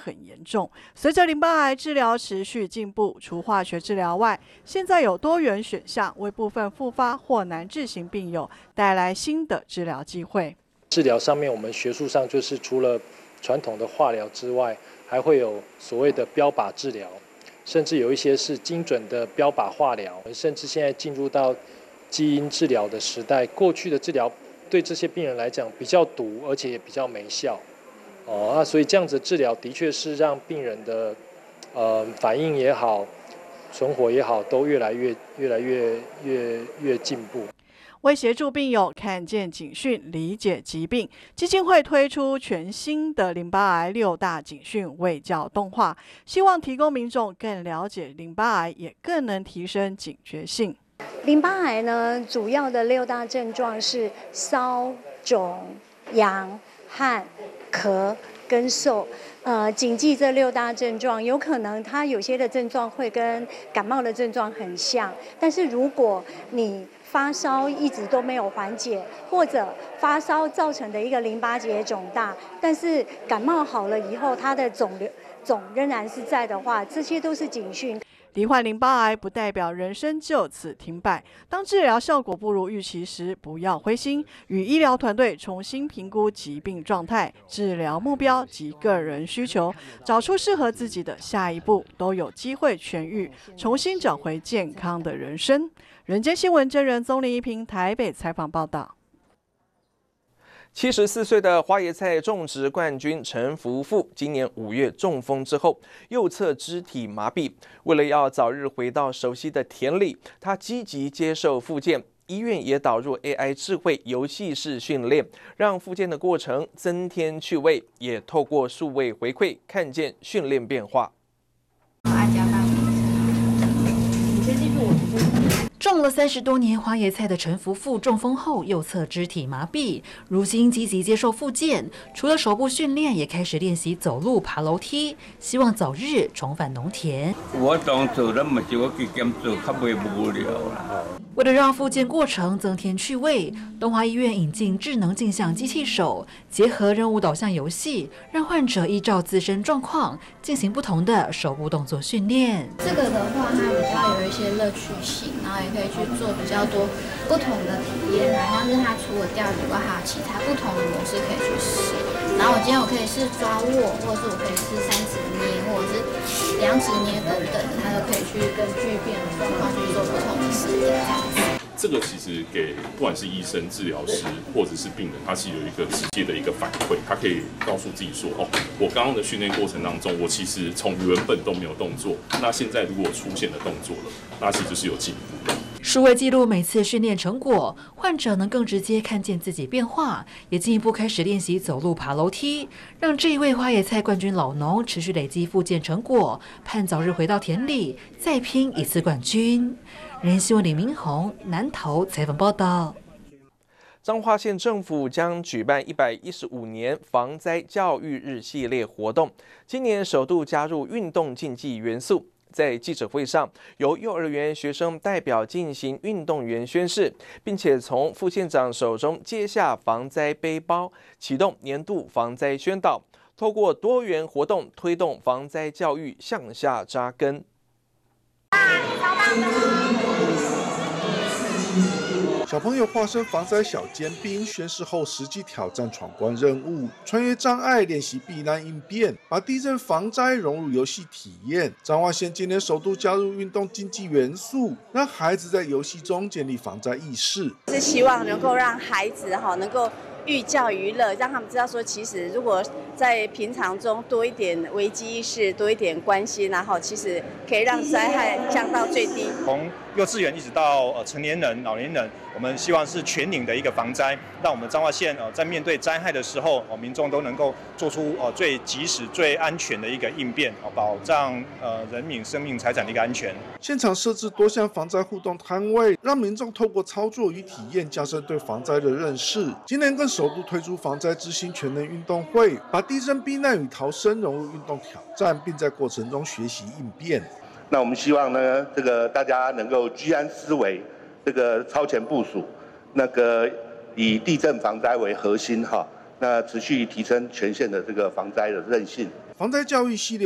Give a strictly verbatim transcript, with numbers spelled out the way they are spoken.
很严重。随着淋巴癌治疗持续进步，除化学治疗外，现在有多元选项，为部分复发或难治型病友带来新的治疗机会。 治疗上面，我们学术上就是除了传统的化疗之外，还会有所谓的标靶治疗，甚至有一些是精准的标靶化疗，甚至现在进入到基因治疗的时代。过去的治疗对这些病人来讲比较毒，而且也比较没效。哦，那所以这样子的治疗的确是让病人的呃反应也好，存活也好，都越来越越来越越越进步。 为协助病友看见警讯、理解疾病，基金会推出全新的淋巴癌六大警讯卫教动画，希望提供民众更了解淋巴癌，也更能提升警觉性。 淋巴癌呢，主要的六大症状是烧、肿、痒、汗、咳跟嗽。呃，谨记这六大症状，有可能它有些的症状会跟感冒的症状很像，但是如果你发烧一直都没有缓解，或者发烧造成的一个淋巴结肿大，但是感冒好了以后，它的肿瘤肿仍然是在的话，这些都是警讯。 罹患淋巴癌不代表人生就此停摆，当治疗效果不如预期时，不要灰心，与医疗团队重新评估疾病状态、治疗目标及个人需求，找出适合自己的下一步，都有机会痊愈，重新找回健康的人生。人间新闻真人宗林一平台北采访报道。 七十四岁的花椰菜种植冠军陈福富，今年五月中风之后，右侧肢体麻痹。为了要早日回到熟悉的田里，他积极接受复健。医院也导入 A I 智慧游戏式训练，让复健的过程增添趣味，也透过数位回馈看见训练变化。 种了三十多年花椰菜的陈福富中风后右侧肢体麻痹，如今积极接受复健，除了手部训练，也开始练习走路、爬楼梯，希望早日重返农田。 我当做咱嘛是我去减做，较袂无聊啦。 为了让复健过程增添趣味，东华医院引进智能镜像机器手，结合任务导向游戏，让患者依照自身状况进行不同的手部动作训练。 这个的话，它比较有一些乐趣性，然后也可以去做比较多不同的体验啊，像是它除了钓鱼以外，还有其他不同的模式可以去试。然后我今天我可以试抓握，或者是我可以试三指捏，或者是两指捏等等的，它都可以去根据病人的状况去做不同的实验。 这个其实给不管是医生、治疗师或者是病人，他是有一个直接的一个反馈，他可以告诉自己说：哦，我刚刚的训练过程当中，我其实从原本都没有动作，那现在如果出现了动作了，那其实是有进步的。 数位记录每次训练成果，患者能更直接看见自己变化，也进一步开始练习走路、爬楼梯，让这一位花椰菜冠军老农持续累积复健成果，盼早日回到田里，再拼一次冠军。人间新闻李明宏南投采访报道。 彰化县政府将举办一百一十五年防灾教育日系列活动，今年首度加入运动竞技元素。在记者会上，由幼儿园学生代表进行运动员宣誓，并且从副县长手中接下防灾背包，启动年度防灾宣导，透过多元活动推动防灾教育向下扎根。 小朋友化身防灾小尖兵，宣誓后实际挑战闯关任务，穿越障碍练习避难应变，把地震防灾融入游戏体验。彰化县今年首度加入运动竞技元素，让孩子在游戏中建立防灾意识， 是希望能够让孩子哈能够寓教于乐，让他们知道说，其实如果在平常中多一点危机意识，多一点关心，然后其实可以让灾害降到最低。 从幼稚园一直到呃成年人、老年人，我们希望是全龄的一个防灾，让我们彰化县呃在面对灾害的时候，哦民众都能够做出呃最及时、最安全的一个应变，哦保障呃人民生命财产的一个安全。 现场设置多项防灾互动摊位，让民众透过操作与体验加深对防灾的认识。今年更首度推出防灾之星全能运动会，把地震避难与逃生融入运动挑战，并在过程中学习应变。 那我们希望呢，这个大家能够居安思危，这个超前部署，那个以地震防灾为核心哈，那持续提升全县的这个防灾的韧性。 防灾教育系列。